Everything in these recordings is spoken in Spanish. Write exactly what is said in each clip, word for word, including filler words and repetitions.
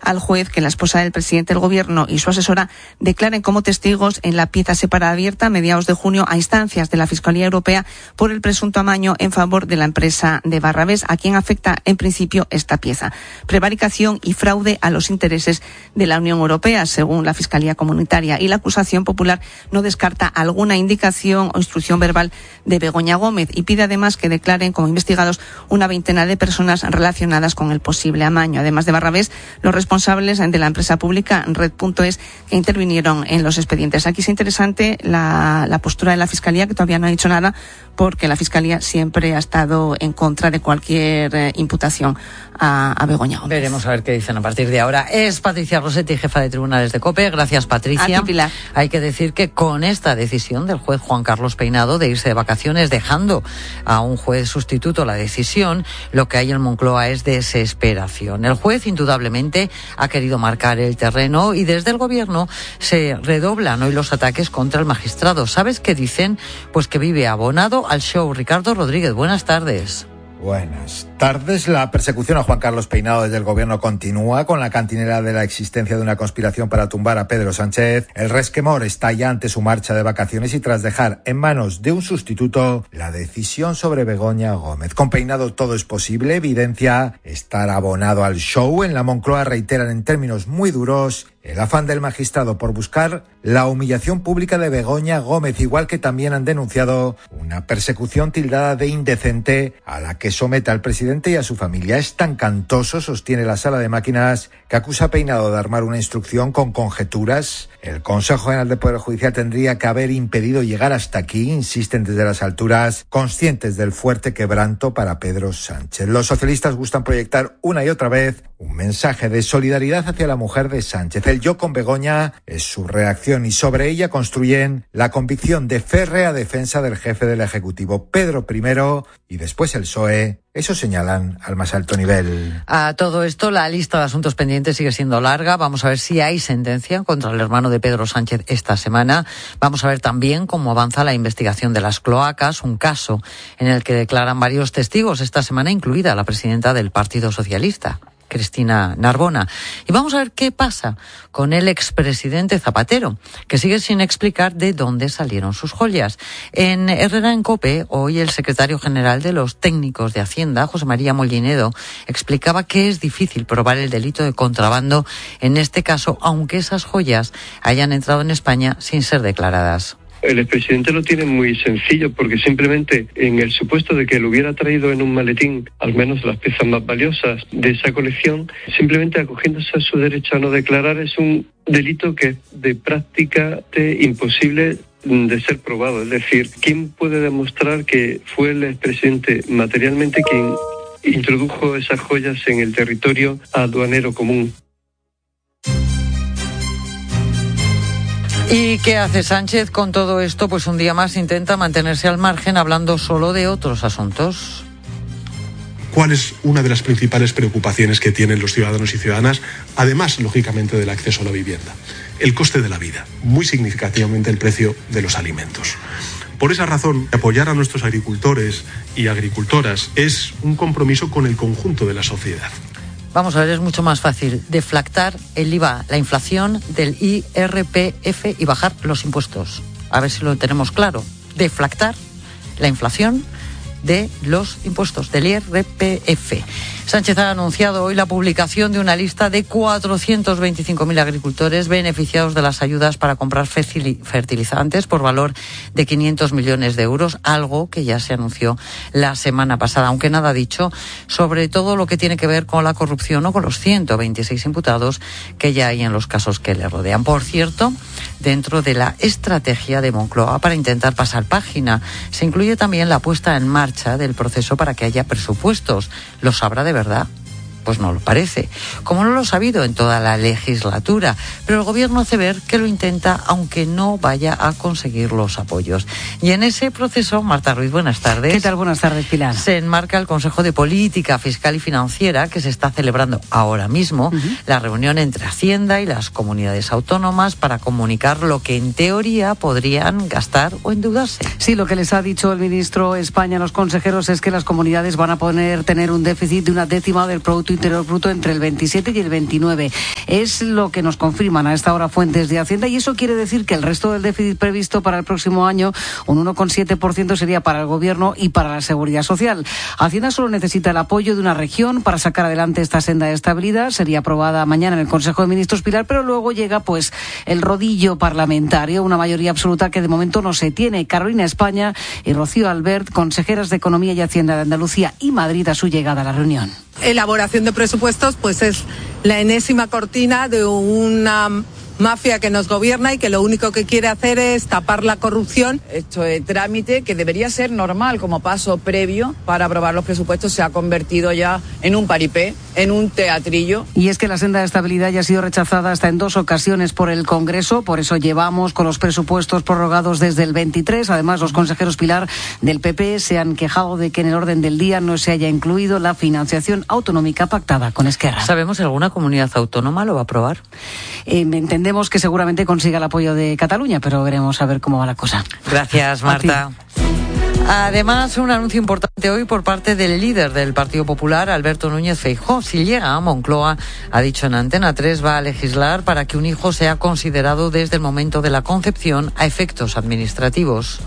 al juez que la esposa del presidente del gobierno y su asesora declaren como testigos en la pieza separada abierta a mediados de junio a instancias de la Fiscalía Europea por el presunto amaño en favor de la empresa de Barrabés, a quien afecta en principio esta pieza. Prevaricación y fraude a los intereses de la Unión Europea, según la Fiscalía Comunitaria, y la acusación popular no descarta alguna indicación o instrucción verbal de Begoña Gómez y pide además que declaren como investigados una veintena de personas relacionadas con el posible amaño. Además de Barrabés, los responsables de la empresa pública Red punto es que intervinieron en los expedientes. Aquí es interesante la, la postura de la Fiscalía, que todavía no ha dicho nada, porque la Fiscalía siempre ha estado en contra de cualquier eh, imputación a, a Begoña Gómez. Veremos a ver qué dicen a partir de ahora. Es Patricia Rossetti, jefa de tribunales de COPE. Gracias, Patricia. A ti, Pilar. Hay que decir que con esta decisión del juez Juan Carlos Peinado de irse de vacaciones, dejando a un juez sustituto la decisión, lo que hay en Moncloa es desesperación. El juez, indudablemente, ha querido marcar el terreno y desde el gobierno se redoblan hoy los ataques contra el magistrado. ¿Sabes qué dicen? Pues que vive abonado al show. Ricardo Rodríguez, buenas tardes. Buenas tardes. La persecución a Juan Carlos Peinado desde el gobierno continúa con la cantinela de la existencia de una conspiración para tumbar a Pedro Sánchez. El resquemor está ya ante su marcha de vacaciones y tras dejar en manos de un sustituto la decisión sobre Begoña Gómez. Con Peinado todo es posible, evidencia estar abonado al show. En la Moncloa reiteran en términos muy duros el afán del magistrado por buscar la humillación pública de Begoña Gómez, igual que también han denunciado una persecución tildada de indecente a la que somete al presidente y a su familia. Es tan cantoso, sostiene la sala de máquinas, que acusa a Peinado de armar una instrucción con conjeturas. El Consejo General del Poder Judicial tendría que haber impedido llegar hasta aquí, insisten desde las alturas, conscientes del fuerte quebranto para Pedro Sánchez. Los socialistas gustan proyectar una y otra vez un mensaje de solidaridad hacia la mujer de Sánchez. El yo con Begoña es su reacción y sobre ella construyen la convicción de férrea defensa del jefe del Ejecutivo, Pedro primero, y después el P S O E. Eso señalan al más alto nivel. A todo esto, la lista de asuntos pendientes sigue siendo larga. Vamos a ver si hay sentencia contra el hermano de Pedro Sánchez esta semana. Vamos a ver también cómo avanza la investigación de las cloacas, un caso en el que declaran varios testigos esta semana, incluida la presidenta del Partido Socialista, Cristina Narbona. Y vamos a ver qué pasa con el expresidente Zapatero, que sigue sin explicar de dónde salieron sus joyas. En Herrera en COPE, hoy el secretario general de los técnicos de Hacienda, José María Mollinedo, explicaba que es difícil probar el delito de contrabando en este caso, aunque esas joyas hayan entrado en España sin ser declaradas. El expresidente lo tiene muy sencillo porque simplemente en el supuesto de que lo hubiera traído en un maletín al menos las piezas más valiosas de esa colección, simplemente acogiéndose a su derecho a no declarar es un delito que es de práctica de imposible de ser probado. Es decir, ¿quién puede demostrar que fue el expresidente materialmente quien introdujo esas joyas en el territorio aduanero común? ¿Y qué hace Sánchez con todo esto? Pues un día más intenta mantenerse al margen hablando solo de otros asuntos. ¿Cuál es una de las principales preocupaciones que tienen los ciudadanos y ciudadanas? Además, lógicamente, del acceso a la vivienda. El coste de la vida, muy significativamente el precio de los alimentos. Por esa razón, apoyar a nuestros agricultores y agricultoras es un compromiso con el conjunto de la sociedad. Vamos a ver, es mucho más fácil deflactar el I V A, la inflación del I R P F y bajar los impuestos. A ver si lo tenemos claro. Deflactar la inflación de los impuestos, del I R P F. Sánchez ha anunciado hoy la publicación de una lista de cuatrocientos veinticinco mil agricultores beneficiados de las ayudas para comprar fertilizantes por valor de quinientos millones de euros, algo que ya se anunció la semana pasada, aunque nada ha dicho sobre todo lo que tiene que ver con la corrupción o con los ciento veintiséis imputados que ya hay en los casos que le rodean. Por cierto, dentro de la estrategia de Moncloa para intentar pasar página, se incluye también la puesta en marcha del proceso para que haya presupuestos. ¿Lo sabrá de verdad? Pues no lo parece, como no lo ha sabido en toda la legislatura, pero el gobierno hace ver que lo intenta aunque no vaya a conseguir los apoyos. Y en ese proceso, Marta Ruiz, buenas tardes. ¿Qué tal? Buenas tardes, Pilar. Se enmarca el Consejo de Política Fiscal y Financiera que se está celebrando ahora mismo, uh-huh. la reunión entre Hacienda y las comunidades autónomas para comunicar lo que en teoría podrían gastar o endeudarse. Sí, lo que les ha dicho el ministro España a los consejeros es que las comunidades van a poder tener un déficit de una décima del Producto Interior Bruto entre el veintisiete y el veintinueve. Es lo que nos confirman a esta hora fuentes de Hacienda, y eso quiere decir que el resto del déficit previsto para el próximo año, un uno coma siete por ciento, sería para el Gobierno y para la Seguridad Social. Hacienda solo necesita el apoyo de una región para sacar adelante esta senda de estabilidad. Sería aprobada mañana en el Consejo de Ministros, Pilar, pero luego llega pues el rodillo parlamentario, una mayoría absoluta que de momento no se tiene. Carolina España y Rocío Albert, consejeras de Economía y Hacienda de Andalucía y Madrid, a su llegada a la reunión. Elaboración de presupuestos pues es la enésima cortina de una mafia que nos gobierna y que lo único que quiere hacer es tapar la corrupción. Este trámite, que debería ser normal como paso previo para aprobar los presupuestos, se ha convertido ya en un paripé, en un teatrillo. Y es que la senda de estabilidad ya ha sido rechazada hasta en dos ocasiones por el Congreso, por eso llevamos con los presupuestos prorrogados desde el veintitrés. Además, los consejeros Pilar del P P se han quejado de que en el orden del día no se haya incluido la financiación autonómica pactada con Esquerra. ¿Sabemos si alguna comunidad autónoma lo va a aprobar? Eh, entendemos que seguramente consiga el apoyo de Cataluña, pero veremos a ver cómo va la cosa. Gracias, Marta. Además, un anuncio importante hoy por parte del líder del Partido Popular, Alberto Núñez Feijóo. Si llega a Moncloa, ha dicho en Antena tres, va a legislar para que un hijo sea considerado desde el momento de la concepción a efectos administrativos.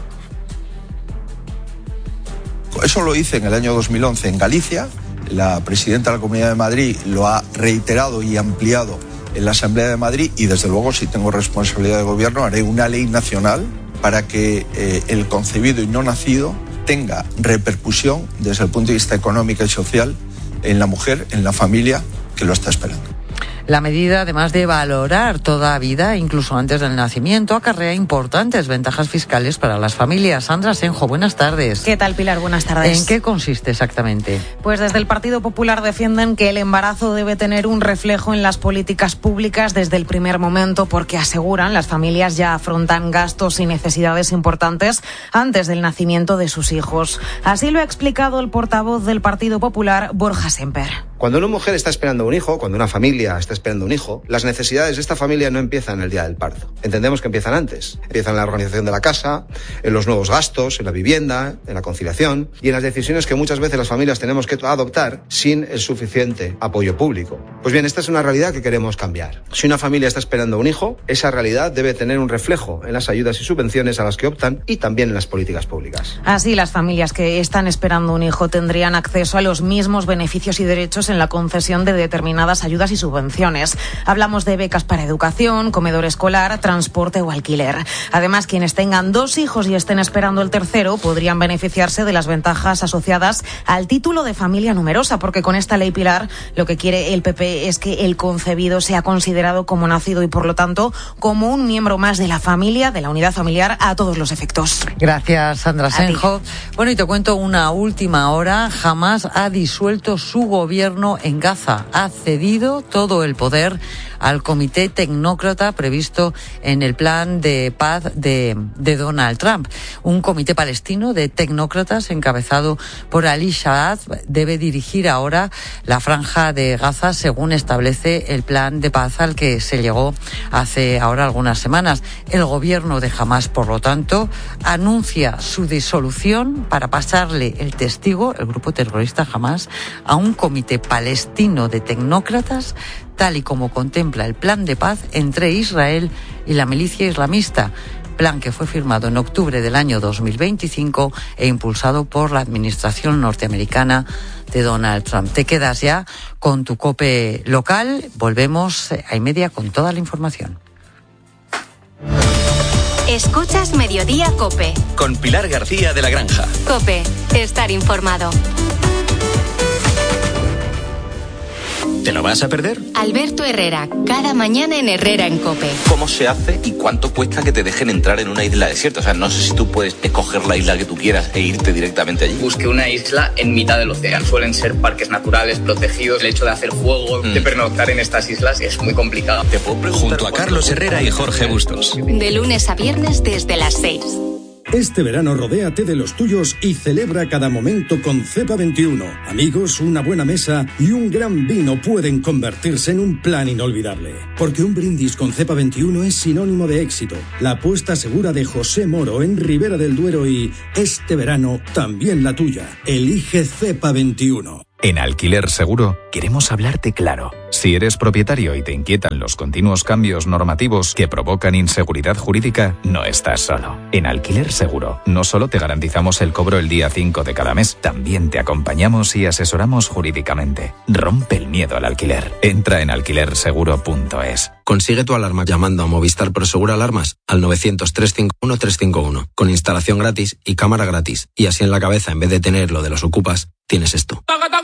Eso lo hice en el año dos mil once en Galicia. La presidenta de la Comunidad de Madrid lo ha reiterado y ampliado en la Asamblea de Madrid, y desde luego, si tengo responsabilidad de gobierno, haré una ley nacional para que eh, el concebido y no nacido tenga repercusión desde el punto de vista económico y social en la mujer, en la familia que lo está esperando. La medida, además de valorar toda vida, incluso antes del nacimiento, acarrea importantes ventajas fiscales para las familias. Sandra Senjo, buenas tardes. ¿Qué tal, Pilar? Buenas tardes. ¿En qué consiste exactamente? Pues desde el Partido Popular defienden que el embarazo debe tener un reflejo en las políticas públicas desde el primer momento, porque aseguran las familias ya afrontan gastos y necesidades importantes antes del nacimiento de sus hijos. Así lo ha explicado el portavoz del Partido Popular, Borja Semper. Cuando una mujer está esperando un hijo, cuando una familia está esperando un hijo, las necesidades de esta familia no empiezan el día del parto. Entendemos que empiezan antes. Empiezan en la organización de la casa, en los nuevos gastos, en la vivienda, en la conciliación y en las decisiones que muchas veces las familias tenemos que adoptar sin el suficiente apoyo público. Pues bien, esta es una realidad que queremos cambiar. Si una familia está esperando un hijo, esa realidad debe tener un reflejo en las ayudas y subvenciones a las que optan y también en las políticas públicas. Así, las familias que están esperando un hijo tendrían acceso a los mismos beneficios y derechos en la concesión de determinadas ayudas y subvenciones. Hablamos de becas para educación, comedor escolar, transporte o alquiler. Además, quienes tengan dos hijos y estén esperando el tercero podrían beneficiarse de las ventajas asociadas al título de familia numerosa, porque con esta ley, Pilar, lo que quiere el P P es que el concebido sea considerado como nacido y, por lo tanto, como un miembro más de la familia, de la unidad familiar, a todos los efectos. Gracias, Sandra Senjo. Bueno, y te cuento una última hora. Hamás ha disuelto su gobierno en Gaza. Ha cedido todo el poder al comité tecnócrata previsto en el plan de paz de, de Donald Trump. Un comité palestino de tecnócratas encabezado por Ali Shahad debe dirigir ahora la franja de Gaza, según establece el plan de paz al que se llegó hace ahora algunas semanas. El gobierno de Hamás, por lo tanto, anuncia su disolución para pasarle el testigo, el grupo terrorista Hamás, a un comité palestino de tecnócratas, tal y como contempla el plan de paz entre Israel y la milicia islamista, plan que fue firmado en octubre del año dos mil veinticinco e impulsado por la administración norteamericana de Donald Trump. Te quedas ya con tu COPE local. Volvemos a y media con toda la información. Escuchas Mediodía COPE. Con Pilar García de la Granja. COPE, estar informado. ¿Te lo vas a perder? Alberto Herrera, cada mañana en Herrera en COPE. ¿Cómo se hace y cuánto cuesta que te dejen entrar en una isla desierta? O sea, no sé si tú puedes escoger la isla que tú quieras e irte directamente allí. Busqué una isla en mitad del océano. Suelen ser parques naturales protegidos. El hecho de hacer fuego, mm. de pernoctar en estas islas es muy complicado. Te puedo preguntar. Junto a Carlos Herrera y Jorge Bustos. De lunes a viernes desde las seis. Este verano rodéate de los tuyos y celebra cada momento con Cepa veintiuno. Amigos, una buena mesa y un gran vino pueden convertirse en un plan inolvidable. Porque un brindis con Cepa veintiuno es sinónimo de éxito. La apuesta segura de José Moro en Ribera del Duero y este verano también la tuya. Elige Cepa veintiuno. En Alquiler Seguro queremos hablarte claro. Si eres propietario y te inquietan los continuos cambios normativos que provocan inseguridad jurídica, no estás solo. En Alquiler Seguro no solo te garantizamos el cobro el día cinco de cada mes, también te acompañamos y asesoramos jurídicamente. Rompe el miedo al alquiler. Entra en alquiler seguro punto es. Consigue tu alarma llamando a Movistar Prosegur Alarmas al novecientos, trescientos cincuenta y uno, trescientos cincuenta y uno, con instalación gratis y cámara gratis. Y así en la cabeza, en vez de tener lo de los ocupas, tienes esto.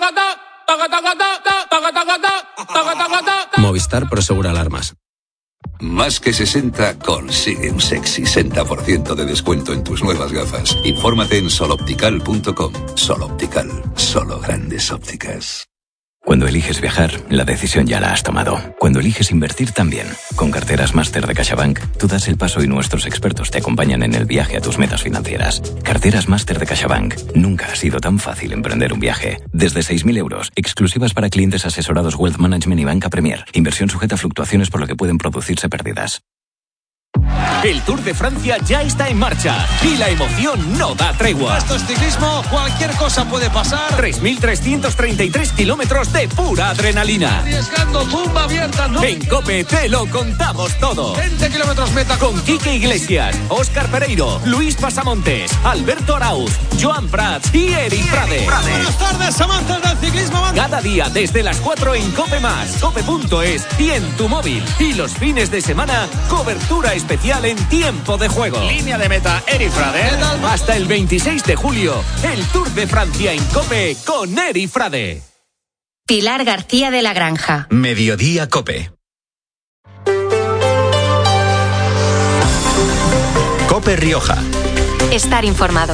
Movistar Prosegur Alarmas. Más que sesenta consigue un sexy sesenta por ciento de descuento en tus nuevas gafas. Infórmate en soloptical punto com. Soloptical, solo grandes ópticas. Cuando eliges viajar, la decisión ya la has tomado. Cuando eliges invertir también. Con Carteras Máster de CaixaBank, tú das el paso y nuestros expertos te acompañan en el viaje a tus metas financieras. Carteras Máster de CaixaBank. Nunca ha sido tan fácil emprender un viaje. Desde seis mil euros, exclusivas para clientes asesorados Wealth Management y Banca Premier. Inversión sujeta a fluctuaciones por lo que pueden producirse pérdidas. El Tour de Francia ya está en marcha y la emoción no da tregua. Esto es ciclismo, cualquier cosa puede pasar. tres mil trescientos treinta y tres kilómetros de pura adrenalina. Arriesgando, tumba abierta, ¿no? En COPE te lo contamos todo. veinte kilómetros meta. Con Quique Iglesias, Óscar Pereiro, Luis Pasamontes, Alberto Arauz, Joan Prats y Eric Prade. Buenas tardes, amantes del ciclismo. Cada día desde las cuatro en COPE más, cope punto es y en tu móvil. Y los fines de semana, cobertura especial en tiempo de juego. Línea de meta, Eric Frade. Hasta el veintiséis de julio, el Tour de Francia en COPE con Eric Frade. Pilar García de la Granja. Mediodía COPE. COPE Rioja. Estar informado.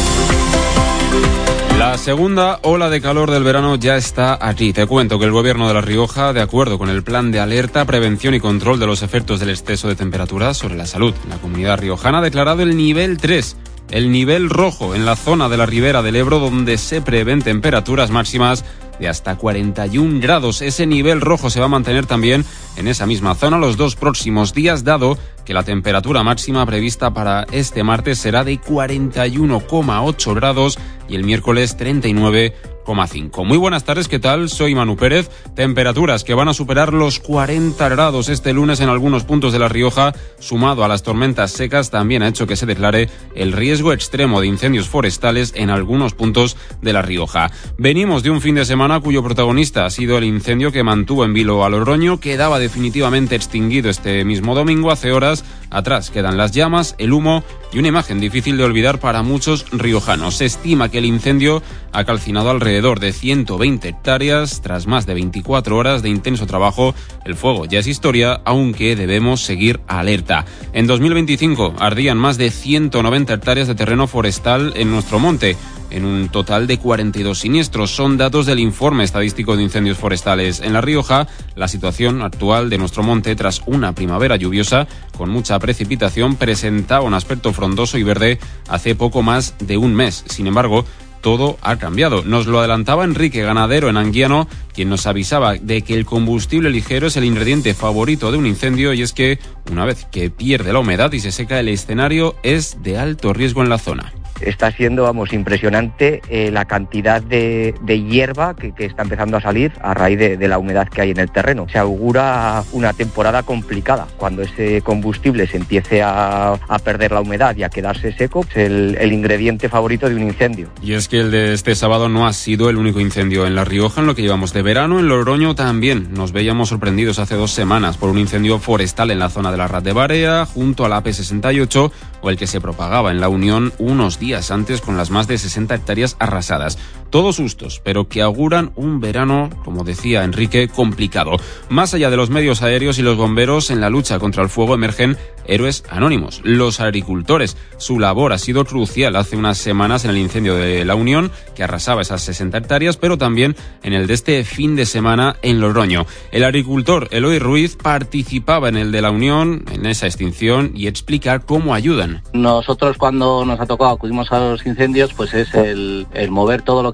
La segunda ola de calor del verano ya está aquí. Te cuento que el Gobierno de La Rioja, de acuerdo con el plan de alerta, prevención y control de los efectos del exceso de temperatura sobre la salud en la comunidad riojana, ha declarado el nivel tres, el nivel rojo, en la zona de la ribera del Ebro, donde se prevén temperaturas máximas de hasta cuarenta y un grados. Ese nivel rojo se va a mantener también en esa misma zona los dos próximos días, dado que la temperatura máxima prevista para este martes será de cuarenta y uno coma ocho grados y el miércoles treinta y nueve coma cinco. Muy buenas tardes, ¿qué tal? Soy Manu Pérez. Temperaturas que van a superar los cuarenta grados este lunes en algunos puntos de La Rioja, sumado a las tormentas secas, también ha hecho que se declare el riesgo extremo de incendios forestales en algunos puntos de La Rioja. Venimos de un fin de semana cuyo protagonista ha sido el incendio que mantuvo en vilo a Logroño, quedaba definitivamente extinguido este mismo domingo. Hace horas atrás quedan las llamas, el humo y una imagen difícil de olvidar para muchos riojanos. Se estima que el incendio ha calcinado alrededor de ciento veinte hectáreas. Tras más de veinticuatro horas de intenso trabajo, el fuego ya es historia, aunque debemos seguir alerta. En dos mil veinticinco ardían más de ciento noventa hectáreas de terreno forestal en nuestro monte, en un total de cuarenta y dos siniestros. Son datos del informe estadístico de incendios forestales en La Rioja. La situación actual de nuestro monte, tras una primavera lluviosa con mucha precipitación, presentaba un aspecto frondoso y verde hace poco más de un mes. Sin embargo, todo ha cambiado. Nos lo adelantaba Enrique, ganadero en Anguiano, quien nos avisaba de que el combustible ligero es el ingrediente favorito de un incendio, y es que una vez que pierde la humedad y se seca, el escenario es de alto riesgo en la zona. Está siendo, vamos, impresionante eh, la cantidad de, de hierba que, que está empezando a salir a raíz de, de la humedad que hay en el terreno. Se augura una temporada complicada. Cuando ese combustible se empiece a, a perder la humedad y a quedarse seco, es el, el ingrediente favorito de un incendio. Y es que el de este sábado no ha sido el único incendio en La Rioja en lo que llevamos de verano. En Logroño también nos veíamos sorprendidos hace dos semanas por un incendio forestal en la zona de la Rat de Barea, junto a la A P sesenta y ocho, o el que se propagaba en La Unión unos días antes con las más de sesenta hectáreas arrasadas. Todos sustos, pero que auguran un verano, como decía Enrique, complicado. Más allá de los medios aéreos y los bomberos, en la lucha contra el fuego emergen héroes anónimos, los agricultores. Su labor ha sido crucial hace unas semanas en el incendio de La Unión, que arrasaba esas sesenta hectáreas, pero también en el de este fin de semana en Logroño. El agricultor Eloy Ruiz participaba en el de La Unión, en esa extinción, y explica cómo ayudan. Nosotros, cuando nos ha tocado, acudimos a los incendios, pues es el, el mover todo lo que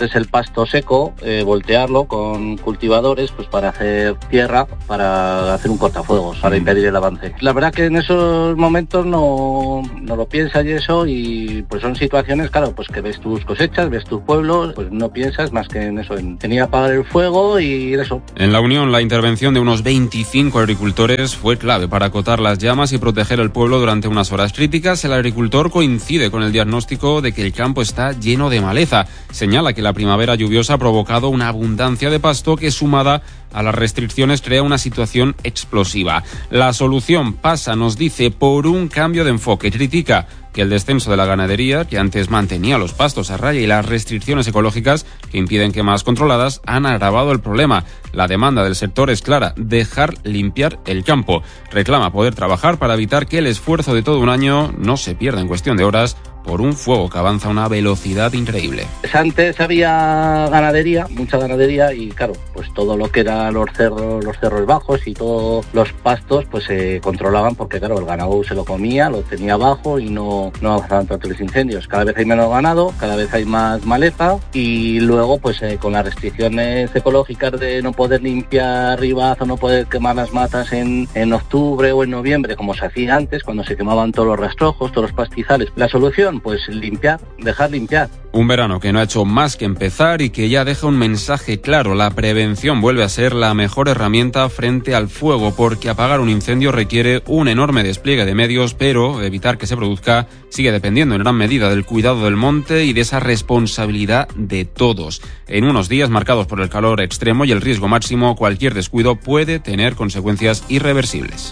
es el pasto seco, eh, voltearlo con cultivadores pues para hacer tierra, para hacer un cortafuegos, para impedir el avance. La verdad que en esos momentos no, no lo piensas y eso, y pues son situaciones, claro, pues que ves tus cosechas, ves tus pueblos, pues no piensas más que en eso, en tenía que apagar el fuego y eso. En La Unión, la intervención de unos veinticinco agricultores fue clave para acotar las llamas y proteger el pueblo durante unas horas críticas. El agricultor coincide con el diagnóstico de que el campo está lleno de maleza. Señala que la primavera lluviosa ha provocado una abundancia de pasto que, sumada a las restricciones, crea una situación explosiva. La solución pasa, nos dice, por un cambio de enfoque. Critica que el descenso de la ganadería, que antes mantenía los pastos a raya, y las restricciones ecológicas que impiden quemas controladas han agravado el problema. La demanda del sector es clara: dejar limpiar el campo. Reclama poder trabajar para evitar que el esfuerzo de todo un año no se pierda en cuestión de horas por un fuego que avanza a una velocidad increíble. Antes había ganadería, mucha ganadería, y claro, pues todo lo que era los cerros, los cerros bajos y todos los pastos pues se controlaban, porque claro, el ganado se lo comía, lo tenía abajo y no, no avanzaban tanto los incendios. Cada vez hay menos ganado, cada vez hay más maleza, y luego pues eh, con las restricciones ecológicas de no poder limpiar ribaz o no poder quemar las matas en, en octubre o en noviembre, como se hacía antes, cuando se quemaban todos los rastrojos, todos los pastizales. La solución, pues limpiar, dejar limpiar. Un verano que no ha hecho más que empezar y que ya deja un mensaje claro: la prevención vuelve a ser la mejor herramienta frente al fuego, porque apagar un incendio requiere un enorme despliegue de medios, pero evitar que se produzca sigue dependiendo en gran medida del cuidado del monte y de esa responsabilidad de todos. En unos días marcados por el calor extremo y el riesgo máximo, cualquier descuido puede tener consecuencias irreversibles.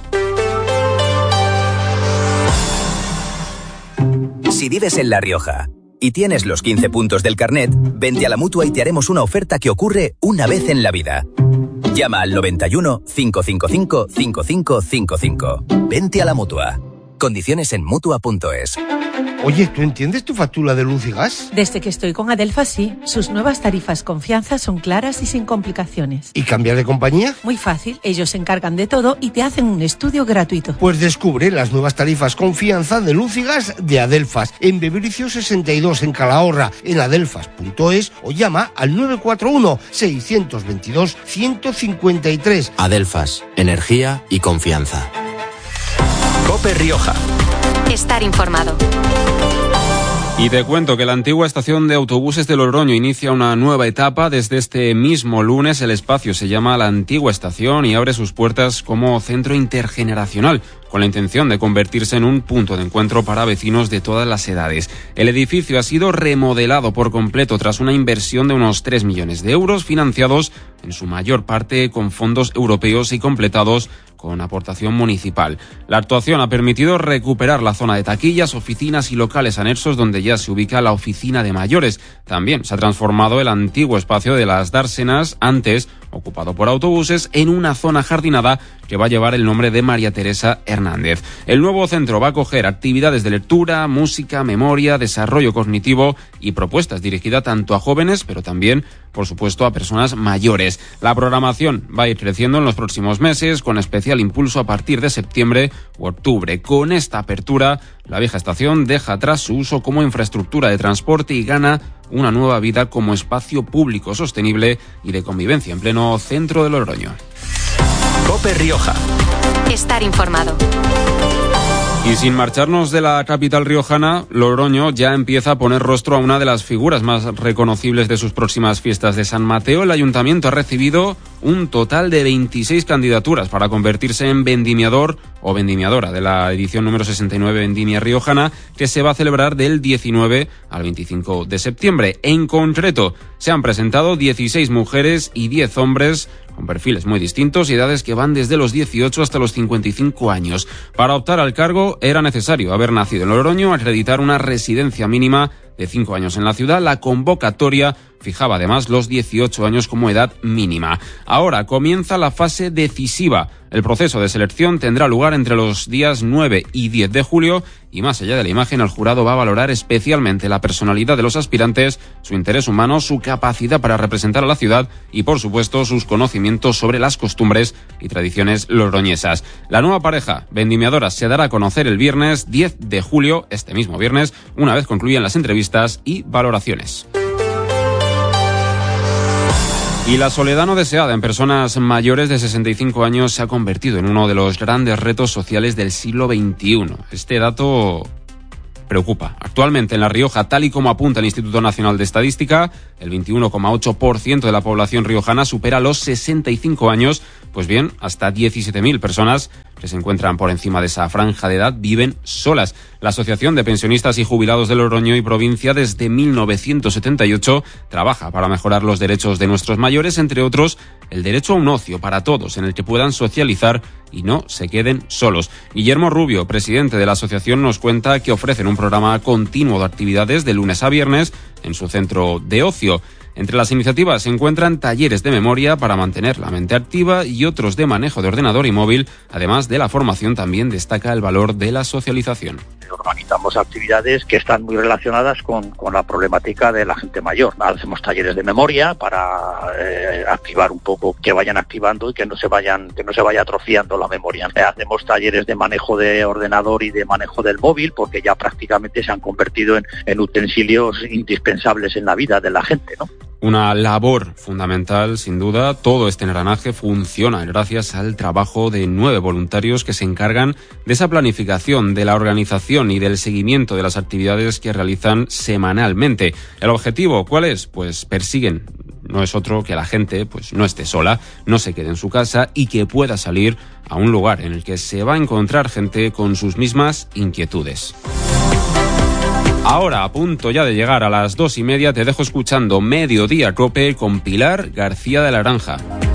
Si vives en La Rioja y tienes los quince puntos del carnet, vente a la Mutua y te haremos una oferta que ocurre una vez en la vida. Llama al noventa y uno, cinco cinco cinco, cinco cinco cinco cinco. Vente a la Mutua. Condiciones en Mutua punto es. Oye, ¿tú entiendes tu factura de luz y gas? Desde que estoy con Adelfas, sí. Sus nuevas tarifas Confianza son claras y sin complicaciones. ¿Y cambiar de compañía? Muy fácil. Ellos se encargan de todo y te hacen un estudio gratuito. Pues descubre las nuevas tarifas Confianza de luz y gas de Adelfas en Bebricio sesenta y dos en Calahorra, en adelfas punto es, o llama al nueve cuatro uno, seis dos dos, uno cinco tres. Adelfas, energía y confianza. COPE Rioja. Estar informado. Y te cuento que la antigua estación de autobuses de Logroño inicia una nueva etapa. Desde este mismo lunes el espacio se llama La Antigua Estación y abre sus puertas como centro intergeneracional, con la intención de convertirse en un punto de encuentro para vecinos de todas las edades. El edificio ha sido remodelado por completo tras una inversión de unos tres millones de euros, financiados en su mayor parte con fondos europeos y completados con aportación municipal. La actuación ha permitido recuperar la zona de taquillas, oficinas y locales anexos donde ya se ubica la oficina de mayores. También se ha transformado el antiguo espacio de las dársenas, antes ocupado por autobuses, en una zona jardinada que va a llevar el nombre de María Teresa Hernández. El nuevo centro va a acoger actividades de lectura, música, memoria, desarrollo cognitivo y propuestas dirigidas tanto a jóvenes, pero también, por supuesto, a personas mayores. La programación va a ir creciendo en los próximos meses, con especial impulso a partir de septiembre u octubre. Con esta apertura, la vieja estación deja atrás su uso como infraestructura de transporte y gana una nueva vida como espacio público sostenible y de convivencia en pleno centro de Logroño. COPE Rioja. Estar informado. Y sin marcharnos de la capital riojana, Logroño ya empieza a poner rostro a una de las figuras más reconocibles de sus próximas fiestas de San Mateo. El ayuntamiento ha recibido un total de veintiséis candidaturas para convertirse en vendimiador o vendimiadora de la edición número sesenta y nueve Vendimia Riojana, que se va a celebrar del diecinueve al veinticinco de septiembre. En concreto, se han presentado dieciséis mujeres y diez hombres con perfiles muy distintos y edades que van desde los dieciocho hasta los cincuenta y cinco años. Para optar al cargo era necesario haber nacido en Logroño, acreditar una residencia mínima de cinco años en la ciudad. La convocatoria fijaba además los dieciocho años como edad mínima. Ahora comienza la fase decisiva. El proceso de selección tendrá lugar entre los días nueve y diez de julio y, más allá de la imagen, el jurado va a valorar especialmente la personalidad de los aspirantes, su interés humano, su capacidad para representar a la ciudad y, por supuesto, sus conocimientos sobre las costumbres y tradiciones logroñesas. La nueva pareja vendimiadora se dará a conocer el viernes diez de julio, este mismo viernes, una vez concluyan las entrevistas y valoraciones. Y la soledad no deseada en personas mayores de sesenta y cinco años se ha convertido en uno de los grandes retos sociales del siglo veintiuno. Este dato preocupa. Actualmente en La Rioja, tal y como apunta el Instituto Nacional de Estadística, el veintiuno coma ocho por ciento de la población riojana supera los sesenta y cinco años. Pues bien, hasta diecisiete mil personas que se encuentran por encima de esa franja de edad viven solas. La Asociación de Pensionistas y Jubilados de Logroño y Provincia desde mil novecientos setenta y ocho trabaja para mejorar los derechos de nuestros mayores, entre otros el derecho a un ocio para todos en el que puedan socializar y no se queden solos. Guillermo Rubio, presidente de la asociación, nos cuenta que ofrecen un programa continuo de actividades de lunes a viernes en su centro de ocio. Entre las iniciativas se encuentran talleres de memoria para mantener la mente activa y otros de manejo de ordenador y móvil. Además de la formación, también destaca el valor de la socialización. Organizamos actividades que están muy relacionadas con, con la problemática de la gente mayor. Hacemos talleres de memoria para eh, activar un poco, que vayan activando y que no se vayan, que no se vaya atrofiando la memoria. Hacemos talleres de manejo de ordenador y de manejo del móvil, porque ya prácticamente se han convertido en, en utensilios indispensables en la vida de la gente, ¿no? Una labor fundamental, sin duda. Todo este engranaje funciona gracias al trabajo de nueve voluntarios que se encargan de esa planificación, de la organización y del seguimiento de las actividades que realizan semanalmente. ¿El objetivo cuál es? Pues persiguen, no es otro que la gente pues no esté sola, no se quede en su casa y que pueda salir a un lugar en el que se va a encontrar gente con sus mismas inquietudes. Ahora, a punto ya de llegar a las dos y media, te dejo escuchando Mediodía Cope con Pilar García de la Granja.